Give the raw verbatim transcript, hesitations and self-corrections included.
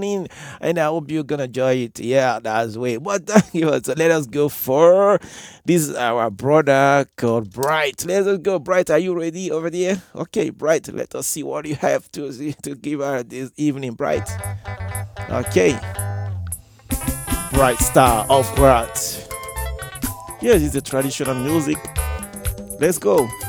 in, and I hope you're gonna enjoy it. Yeah, that's way. But thank you. So let us go for this is our brother called Bright. Let us go, Bright. Are you ready over there? Okay, Bright. Let us see what you have to see, to give her this evening, Bright. Okay, Bright Star of Bright. Yes, it's a traditional music. Let's go.